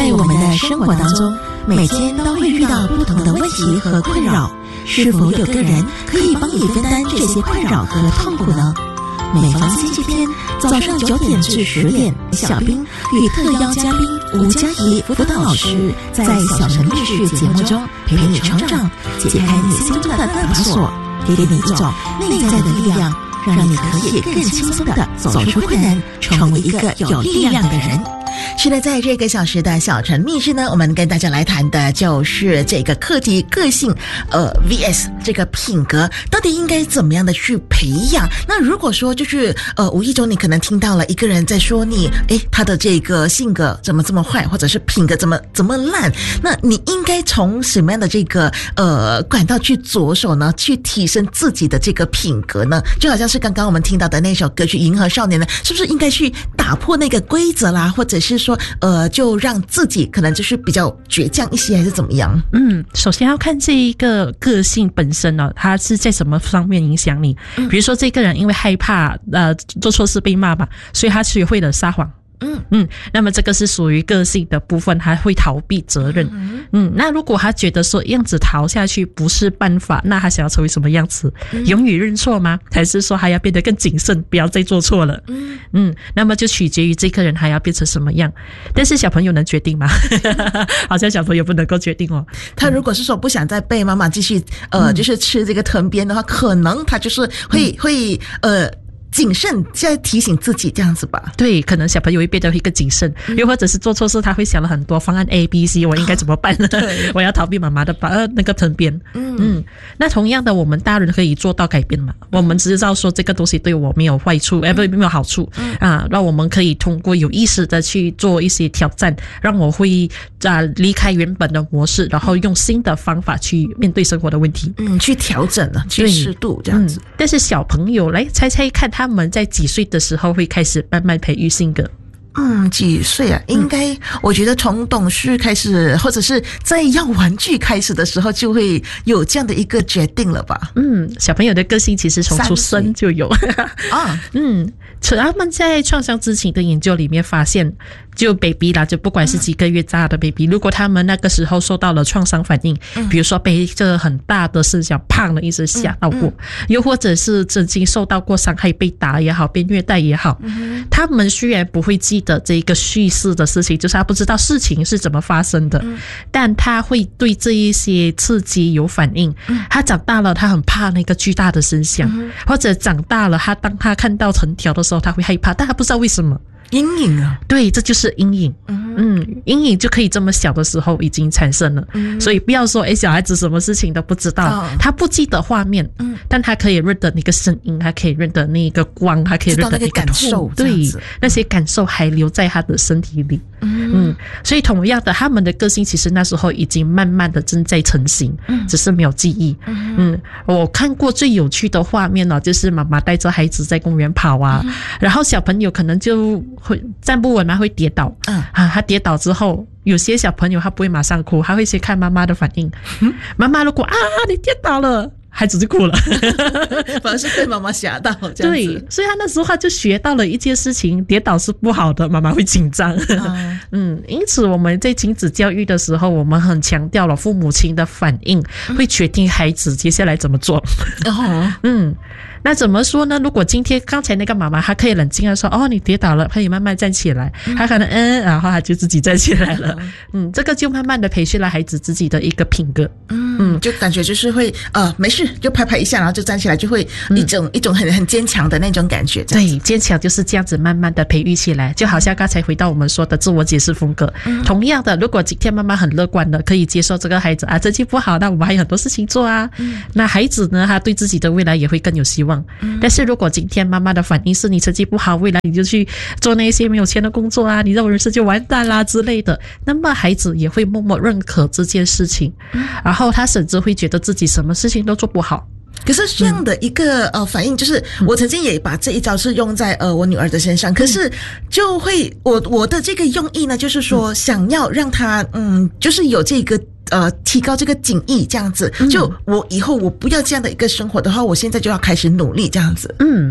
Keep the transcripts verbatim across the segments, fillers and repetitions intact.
我们的生活当中，每天都会遇到不同的问题和困扰，是否有个人可以帮你分担这些困扰和痛苦呢？每逢星期天早上九点至十点，小兵与特邀嘉宾吴佳怡辅导老师在小城密室节目中陪你成长，解开你心中的探索，给你一种内在的力量，让你可以更轻松地走出困难，成为一个有力量的人。 是的，在这个小时的小城密室呢，我们跟大家来谈的就是这个课题个性呃 V S 这个品格到底应该怎么样的去培养。那如果说就是呃无意中你可能听到了一个人在说你诶他的这个性格怎么这么坏，或者是品格怎么怎么烂，那你应该从什么样的这个呃管道去着手呢，去提升自己的这个品格呢？就好像是刚刚我们听到的那首歌曲《银河少年》呢，是不是应该去打破那个规则啦，或者是说呃就让自己可能就是比较倔强一些，还是怎么样？ 嗯，首先要看这一个个性本身呢，它是在什么方面影响你。嗯、比如说这个人因为害怕呃做错事被骂嘛，所以他学会了撒谎。嗯嗯，那么这个是属于个性的部分，他会逃避责任。嗯, 嗯那如果他觉得说样子逃下去不是办法，那他想要成为什么样子？嗯、永远认错吗？还是说还要变得更谨慎，不要再做错了？嗯嗯，那么就取决于这个人还要变成什么样。但是小朋友能决定吗？好像小朋友不能够决定哦。 他如果是说不想再被妈妈继续呃，就是吃这个藤鞭的话，可能他就是会、嗯、会呃。谨慎，在提醒自己这样子吧。 对，可能小朋友会变得会更谨慎，嗯、又或者是做错事，他会想了很多方案 A、B、C， 我应该怎么办呢？哦、我要逃避妈妈的呃那个藤鞭。嗯嗯，那同样的，我们大人可以做到改变嘛？我们知道说这个东西对我没有坏处，哎、嗯，不没有好处、嗯、啊，那我们可以通过有意识的去做一些挑战，让我会啊离开原本的模式，然后用新的方法去面对生活的问题。 嗯，去调整啊，去适度这样子、嗯。 但是小朋友来猜猜看。他们在几岁的时候会开始慢慢培育性格？ 嗯，几岁啊？应该、嗯、我觉得从懂事开始，或者是在要玩具开始的时候，就会有这样的一个决定了吧？ 嗯，小朋友的个性其实从出生就有啊。嗯，他们在创伤知情的研究里面发现，就 baby 啦，就不管是几个月大的 baby，、嗯、如果他们那个时候受到了创伤反应、嗯、比如说被这个很大的声响砰的一声吓到过、嗯嗯、又或者是曾经受到过伤害，被打也好，被虐待也好、嗯、他们虽然不会记得这个叙事的事情，就是他不知道事情是怎么发生的、嗯、但他会对这一些刺激有反应、嗯、他长大了他很怕那个巨大的声响、嗯、或者长大了他当他看到藤条的时候他会害怕，但他不知道为什么。 阴影啊，对， 这就是阴影。嗯嗯，阴影就可以这么小的时候已经产生了。嗯，所以不要说诶小孩子什么事情都不知道、哦、他不记得画面，嗯，但他可以认得那个声音，他可以认得那个光，他可以认得那个感受， 对，那些感受还留在他的身体里。嗯嗯，所以同样的，他们的个性其实那时候已经慢慢的正在成型，嗯，只是没有记忆。嗯嗯，我看过最有趣的画面呢、哦，就是妈妈带着孩子在公园跑啊，嗯、然后小朋友可能就会站不稳嘛，会跌倒。嗯啊，他跌倒之后，有些小朋友他不会马上哭，他会先看妈妈的反应。嗯、妈妈如果啊你跌倒了，孩子就哭了， 反而是被妈妈吓到这样子。 对，所以他那时候他就学到了一件事情，跌倒是不好的，妈妈会紧张。啊、嗯，因此我们在亲子教育的时候，我们很强调了父母亲的反应会决定孩子接下来怎么做。哦、嗯。那怎么说呢？如果今天刚才那个妈妈她可以冷静地说，哦你跌倒了，可以慢慢站起来，她可能嗯然后她就自己站起来了。嗯，这个就慢慢的培训了孩子自己的一个品格。 嗯嗯，就感觉就是会呃没事就拍拍一下，然后就站起来，就会一种、嗯、一种很很坚强的那种感觉。 对，坚强就是这样子慢慢的培育起来，就好像刚才回到我们说的自我解释风格。嗯、同样的，如果今天妈妈很乐观的可以接受这个孩子啊成绩不好，那我们还有很多事情做啊。嗯、那孩子呢，他对自己的未来也会更有希望。嗯、但是如果今天妈妈的反应是你成绩不好，未来你就去做那些没有钱的工作啊，你这种人生就完蛋啦之类的，那么孩子也会默默认可这件事情，嗯、然后他甚至会觉得自己什么事情都做不好。 可是这样的一个、嗯、呃反应，就是我曾经也把这一招是用在呃我女儿的身上，可是就会我我的这个用意呢，就是说想要让她嗯，就是有这个呃提高这个警惕，这样子，就我以后我不要这样的一个生活的话，我现在就要开始努力这样子。 嗯。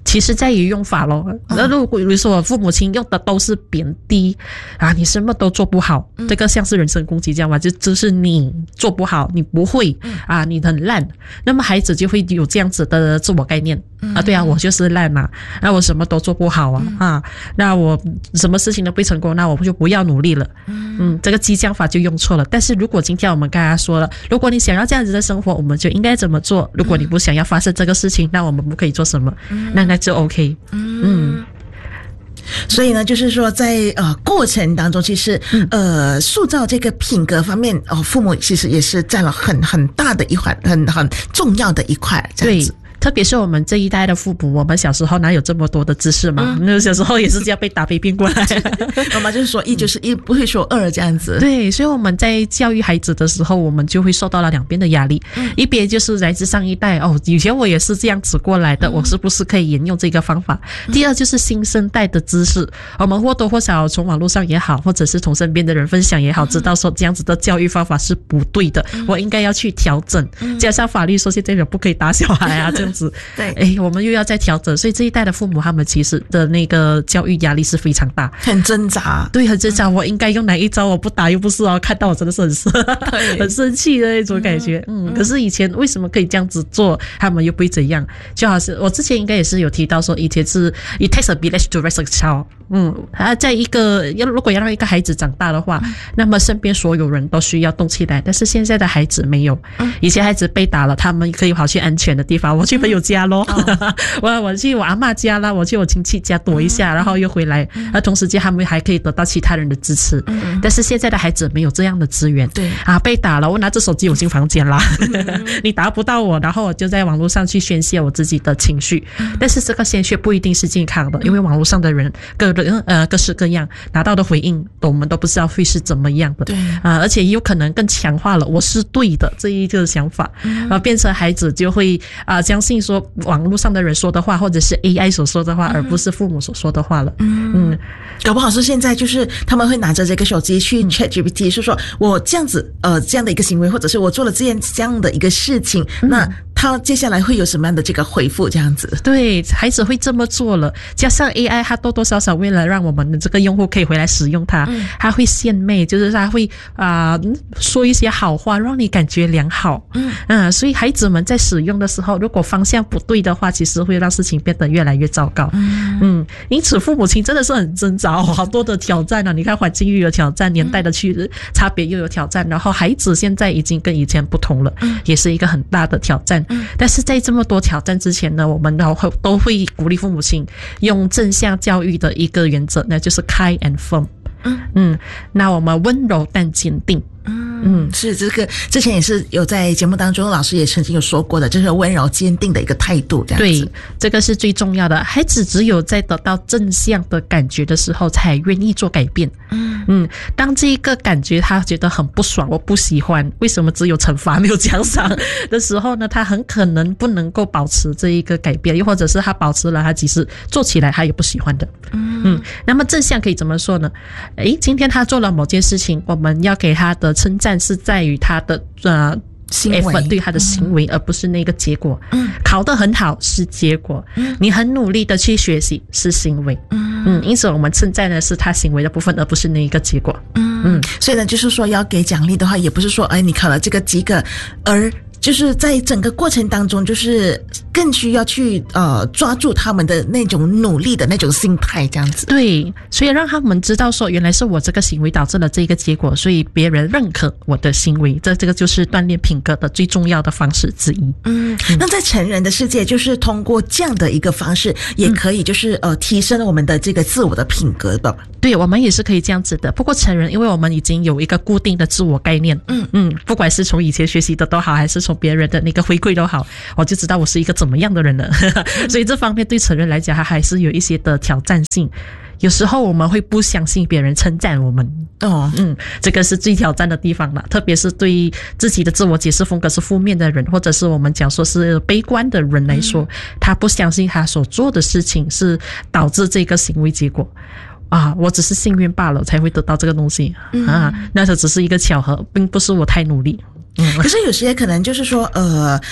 其实在于用法咯。那如果比如说我父母亲用的都是贬低啊，你什么都做不好，这个像是人身攻击这样嘛，就就是你做不好，你不会啊，你很烂，那么孩子就会有这样子的自我概念啊，对啊，我就是烂嘛，那我什么都做不好啊啊，那我什么事情都不成功，那我就不要努力了。嗯，这个激将法就用错了。但是如果今天我们刚才说了，如果你想要这样子的生活，我们就应该怎么做？如果你不想要发生这个事情，那我们不可以做什么？那那就 OK。嗯。 所以呢，就是说在呃过程当中，其实呃塑造这个品格方面，哦，父母其实也是占了很很大的一环，很很重要的一块，这样子。 特别是我们这一代的父母，我们小时候哪有这么多的知识嘛？嗯、那小时候也是这样被打被变过来。 妈妈就是说一就是一，不会说二这样子。 对，所以我们在教育孩子的时候，我们就会受到了两边的压力。嗯、一边就是来自上一代，哦，以前我也是这样子过来的，嗯、我是不是可以沿用这个方法？嗯、第二就是新生代的知识，我们或多或少从网络上也好，或者是从身边的人分享也好，知道说这样子的教育方法是不对的，嗯、我应该要去调整。嗯、加上法律说现在人不可以打小孩啊，这样子。 对， 哎，我们又要再调整，所以这一代的父母他们其实的那个教育压力是非常大， 很挣扎。 对，很挣扎。嗯、我应该用哪一招？我不打又不是哦，看到我真的是很很生气的那种感觉。嗯，嗯可是以前为什么可以这样子做，他们又不会怎样？就好像我之前应该也是有提到说，以前是 it takes a village to raise a child。嗯，他在一个要如果要让一个孩子长大的话，嗯、那么身边所有人都需要动起来，但是现在的孩子没有。嗯、以前孩子被打了，他们可以跑去安全的地方，我去朋友家咯，嗯、我我去我阿嬷家啦，我去我亲戚家躲一下，嗯、然后又回来。嗯、而同时间他们还可以得到其他人的支持。嗯、但是现在的孩子没有这样的资源。 对啊，被打了，我拿着手机我进房间啦，嗯、你打不到我，然后我就在网络上去宣泄我自己的情绪。嗯、但是这个宣泄不一定是健康的，因为网络上的人各呃各式各样，拿到的回应我们都不知道会是怎么样的。 对啊，而且有可能更强化了我是对的这一个想法。嗯、啊，变成孩子就会啊相信说网络上的人说的话，或者是 A I 所说的话，嗯、而不是父母所说的话了。嗯嗯， 搞不好是现在就是他们会拿着这个手机去 ChatGPT， 是说我这样子呃这样的一个行为，或者是我做了这样这样的一个事情，嗯、那他接下来会有什么样的这个回复？这样子， 对，孩子会这么做了。加上 A I， 它多多少少为了让我们的这个用户可以回来使用它，嗯、它会献媚，就是它会啊、呃、说一些好话，让你感觉良好。嗯嗯，所以孩子们在使用的时候，如果方向不对的话，其实会让事情变得越来越糟糕。嗯嗯，因此父母亲真的是很挣扎，哦，好多的挑战啊！你看环境又有挑战，年代的区差别又有挑战，然后孩子现在已经跟以前不同了，嗯、也是一个很大的挑战。嗯、但是在这么多挑战之前呢，我们都会都会鼓励父母亲用正向教育的一个原则，那就是 kind and firm。嗯嗯，那我们温柔但坚定。 嗯，是这个之前也是有在节目当中，老师也曾经有说过的，就是温柔坚定的一个态度，这样子。 对，这个是最重要的。孩子只有在得到正向的感觉的时候，才愿意做改变。嗯嗯，当这一个感觉他觉得很不爽，我不喜欢，为什么只有惩罚没有奖赏的时候呢？他很可能不能够保持这一个改变，又或者是他保持了，他即使做起来他也不喜欢的。嗯嗯，那么正向可以怎么说呢？诶，今天他做了某件事情，我们要给他的称赞是在于他的呃行为， 对他的行为，嗯、而不是那个结果。嗯，考得很好是结果，嗯、你很努力的去学习是行为。嗯嗯，因此我们称赞的是他行为的部分，而不是那一个结果。 嗯嗯，所以呢，就是说要给奖励的话，也不是说哎你考了这个及格，而就是在整个过程当中，就是更需要去呃抓住他们的那种努力的那种心态，这样子。 对，所以让他们知道说，原来是我这个行为导致了这个结果，所以别人认可我的行为，这这个就是锻炼品格的最重要的方式之一。 嗯，嗯那在成人的世界，就是通过这样的一个方式，也可以就是呃提升我们的这个自我的品格的。 对，我们也是可以这样子的。不过成人，因为我们已经有一个固定的自我概念，嗯嗯，不管是从以前学习的都好，还是从别人的那个回馈都好，我就知道我是一个怎么样的人了。所以这方面对成人来讲，它还是有一些的挑战性。有时候我们会不相信别人称赞我们，哦，嗯，这个是最挑战的地方了。特别是对自己的自我解释风格是负面的人，或者是我们讲说是悲观的人来说，嗯、他不相信他所做的事情是导致这个行为结果。啊，我只是幸运罢了，才会得到这个东西，嗯、啊，那这只是一个巧合，并不是我太努力。 嗯，可是有些可能就是说，呃。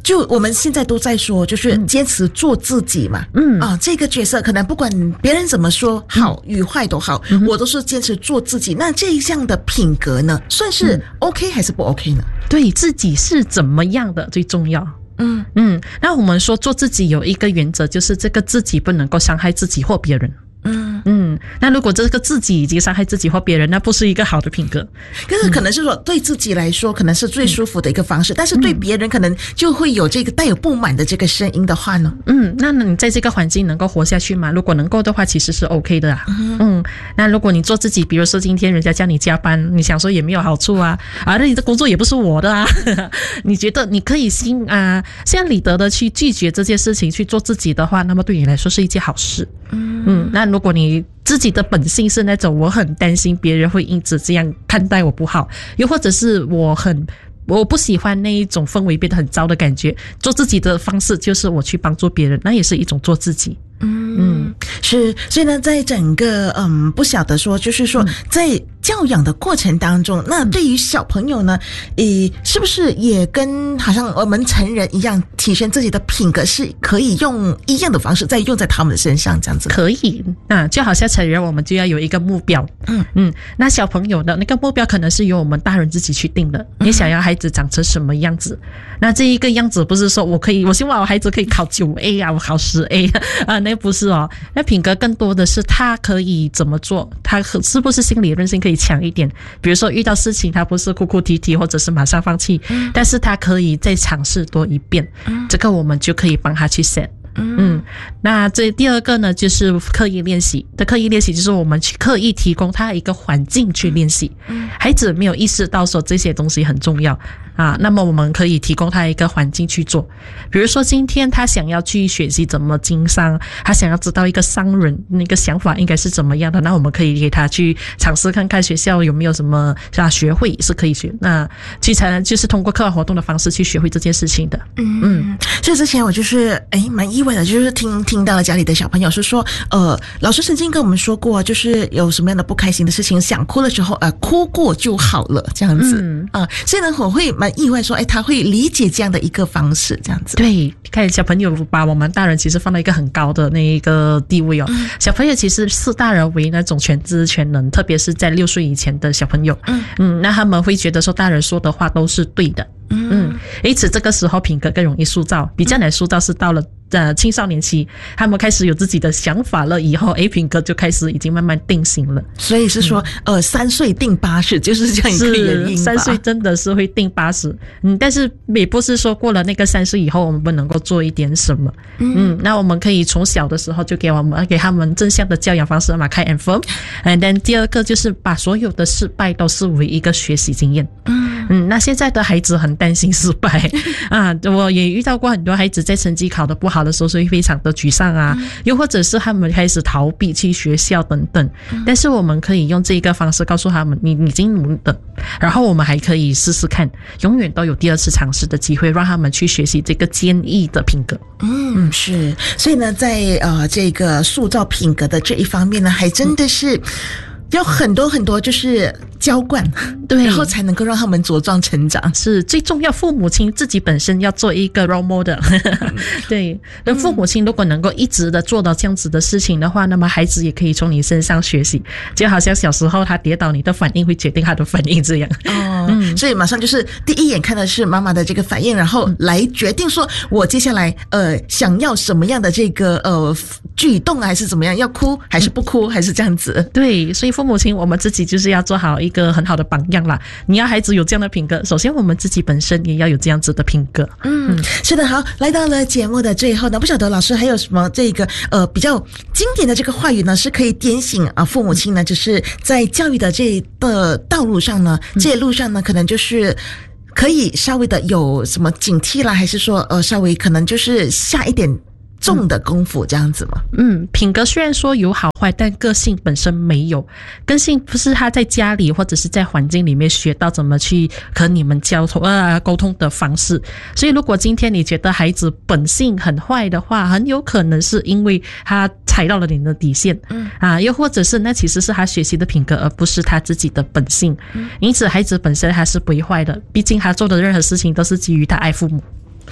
就我们现在都在说，就是坚持做自己嘛。嗯啊，这个角色可能不管别人怎么说，好与坏都好，嗯、我都是坚持做自己。那这一项的品格呢，算是 OK 还是不 OK 呢？ 对自己是怎么样的最重要。嗯嗯，那我们说做自己有一个原则，就是这个自己不能够伤害自己或别人。嗯嗯，那如果这个自己已经伤害自己或别人，那不是一个好的品格。 可是可能是说对自己来说可能是最舒服的一个方式，嗯、但是对别人可能就会有这个带有不满的这个声音的话呢？ 嗯，那你在这个环境能够活下去吗？如果能够的话，其实是 OK 的啊。嗯, 嗯，那如果你做自己，比如说今天人家叫你加班，你想说也没有好处啊，啊，那你的工作也不是我的啊，你觉得你可以心啊，心安理得的去拒绝这件事情，去做自己的话，那么对你来说是一件好事。嗯嗯，那如果你自己的本性是那种我很担心别人会因此这样看待我不好，又或者是我很我不喜欢那一种氛围变得很糟的感觉，做自己的方式就是我去帮助别人，那也是一种做自己。 嗯嗯，是，所以呢，在整个嗯，不晓得说，就是说，在教养的过程当中，那对于小朋友呢，诶，是不是也跟好像我们成人一样，体现自己的品格是可以用一样的方式再用在他们的身上，这样子？ 可以啊，就好像成人，我们就要有一个目标。嗯嗯，那小朋友的那个目标可能是由我们大人自己去定的。你想要孩子长成什么样子？那这一个样子不是说我可以，我希望我孩子可以考九 A 啊，我考十 A 啊，那不是哦。那品格更多的是他可以怎么做，他是不是心理韧性可以强一点？比如说遇到事情他不是哭哭啼啼或者是马上放弃，嗯、但是他可以再尝试多一遍，嗯、这个我们就可以帮他去 set。嗯，那这第二个呢，就是刻意练习的刻意练习，就是我们去刻意提供他一个环境去练习。嗯，孩子没有意识到说这些东西很重要啊，那么我们可以提供他一个环境去做。比如说今天他想要去学习怎么经商，他想要知道一个商人那个想法应该是怎么样的，那我们可以给他去尝试看看学校有没有什么啊学会是可以学，那去才就是通过课外活动的方式去学会这件事情的。 嗯嗯，所以之前我就是诶蛮意外的，就是听听到了家里的小朋友是说，呃，老师曾经跟我们说过，就是有什么样的不开心的事情，想哭的时候，呃，哭过就好了，这样子。嗯啊、呃，所以呢，我会蛮意外说，哎，他会理解这样的一个方式，这样子。 对，看小朋友把我们大人其实放到一个很高的那一个地位哦。嗯、小朋友其实视大人为那种全知全能，特别是在六岁以前的小朋友。嗯嗯，那他们会觉得说大人说的话都是对的。嗯，因此这个时候品格更容易塑造，比较难塑造是到了呃青少年期，他们开始有自己的想法了以后，诶，品格就开始已经慢慢定型了。 所以是说，嗯、呃，三岁定八十就是这样一个原因吧。 是三岁真的是会定八十，嗯，但是也不是说过了那个三岁以后，我们不能够做一点什么。嗯，嗯那我们可以从小的时候就给我们给他们正向的教养方式嘛，开 confirm。And then 第二个就是把所有的失败都视为一个学习经验。嗯嗯，那现在的孩子很担心失败啊，我也遇到过很多孩子在成绩考得不好的时候，所以非常的沮丧啊，嗯、又或者是他们开始逃避去学校等等。嗯、但是我们可以用这个方式告诉他们，你已经努力的，然后我们还可以试试看，永远都有第二次尝试的机会，让他们去学习这个坚毅的品格。 嗯，是，所以呢，在呃这个塑造品格的这一方面呢，还真的是。有很多很多就是浇灌，对，然后才能够让他们茁壮成长。 是最重要，父母亲自己本身要做一个 role model。对，那父母亲如果能够一直的做到这样子的事情的话，那么孩子也可以从你身上学习，就好像小时候他跌倒，你的反应会决定他的反应这样。 哦，嗯、所以马上就是第一眼看的是妈妈的这个反应，然后来决定说我接下来呃想要什么样的这个呃举动还是怎么样，要哭还是不哭，还是这样子。 对，所以父母亲我们自己就是要做好一个很好的榜样啦。你要孩子有这样的品格，首先我们自己本身也要有这样子的品格。 嗯，是的。好，来到了节目的最后呢，不晓得老师还有什么这个呃比较经典的这个话语呢，是可以点醒啊父母亲呢，就是在教育的这的道路上呢，这些路上呢，可能就是可以稍微的有什么警惕啦，还是说呃稍微可能就是下一点重的功夫这样子吗？ 嗯，品格虽然说有好坏，但个性本身没有。个性不是他在家里或者是在环境里面学到怎么去和你们交通呃沟通的方式。所以如果今天你觉得孩子本性很坏的话，很有可能是因为他踩到了你的底线。嗯啊，又或者是那其实是他学习的品格，而不是他自己的本性。嗯，因此孩子本身他是不会坏的，毕竟他做的任何事情都是基于他爱父母。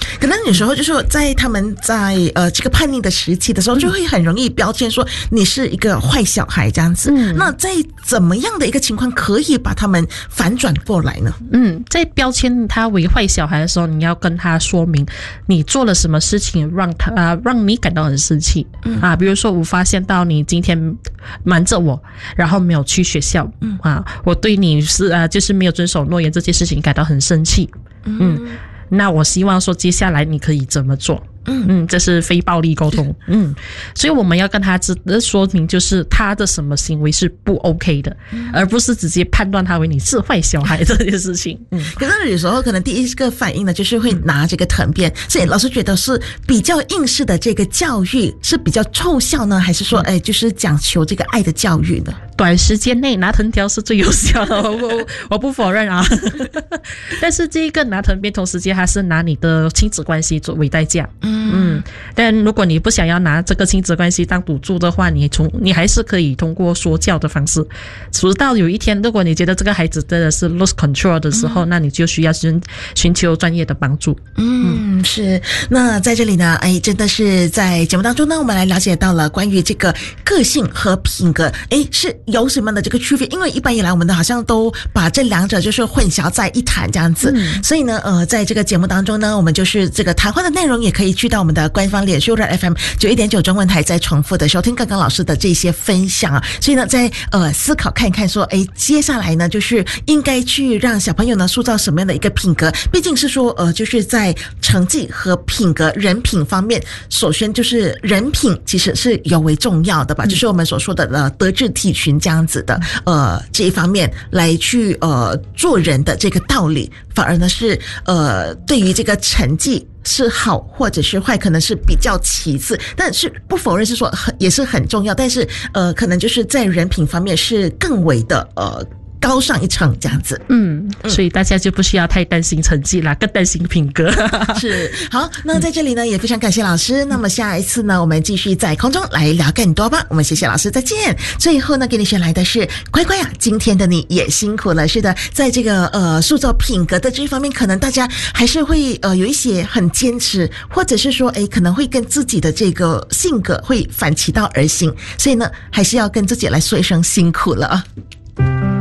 可能有时候就是在他们在呃这个叛逆的时期的时候，就会很容易标签说你是一个坏小孩这样子。嗯，那在怎么样的一个情况可以把他们反转过来呢？ 嗯，在标签他为坏小孩的时候，你要跟他说明你做了什么事情让他、呃、让你感到很生气。嗯啊，比如说我发现到你今天瞒着我，然后没有去学校。嗯啊，我对你是啊、呃、就是没有遵守诺言这件事情感到很生气。嗯。嗯，那我希望说接下来你可以怎么做？嗯嗯，这是非暴力沟通。嗯，所以我们要跟他知说明，就是他的什么行为是不 OK 的，嗯、而不是直接判断他为你是坏小孩这件事情。嗯， 可是有时候可能第一个反应呢，就是会拿这个藤鞭，嗯、所以老师觉得是比较应试的这个教育是比较奏效呢，还是说，哎，就是讲求这个爱的教育呢？ 短时间内拿藤条是最有效的，我我我不否认啊。但是这个拿藤鞭同时间还是拿你的亲子关系作为代价。嗯嗯，但如果你不想要拿这个亲子关系当赌注的话，你从你还是可以通过说教的方式，直到有一天，如果你觉得这个孩子真的是 lose control 的时候，嗯、那你就需要寻寻求专业的帮助。 嗯，嗯是。那在这里呢，哎，真的是在节目当中呢，我们来了解到了关于这个个性和品格，哎，是有什么样的这个区别？因为一般以来我们的好像都把这两者就是混淆在一谈这样子，嗯、所以呢，呃，在这个节目当中呢，我们就是这个谈话的内容也可以去到我们的官方脸书的 F M 九一点九中文台，再重复的收听刚刚老师的这些分享啊。所以呢，在呃思考看看说，哎，接下来呢，就是应该去让小朋友呢塑造什么样的一个品格？毕竟是说，呃，就是在成绩和品格、人品方面，首先就是人品其实是尤为重要的吧，嗯、就是我们所说的呃德智体群这样子的呃这一方面来去呃做人的这个道理，反而呢是呃对于这个成绩是好或者是坏，可能是比较其次，但是不否认是说很也是很重要，但是呃可能就是在人品方面是更为的呃高上一层这样子。 嗯，所以大家就不需要太担心成绩啦，更担心品格。 是。好，那在这里呢也非常感谢老师，那么下一次呢我们继续在空中来聊更多吧，我们谢谢老师，再见。最后呢给你选来的是乖乖啊，今天的你也辛苦了。是的，在这个呃塑造品格的这一方面，可能大家还是会呃有一些很坚持，或者是说诶可能会跟自己的这个性格会反其道而行，所以呢还是要跟自己来说一声辛苦了啊。